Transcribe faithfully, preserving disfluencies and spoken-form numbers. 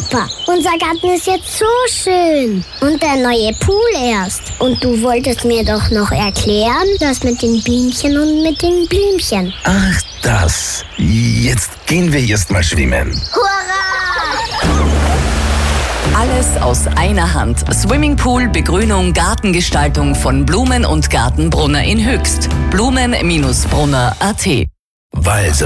Papa, unser Garten ist jetzt so schön. Und der neue Pool erst. Und du wolltest mir doch noch erklären, das mit den Bienchen und mit den Blümchen. Ach, das. Jetzt gehen wir erst mal schwimmen. Hurra! Alles aus einer Hand. Swimmingpool, Begrünung, Gartengestaltung von Blumen und Gartenbrunner in Höchst. Blumen Bindestrich brunner punkt at. Walser.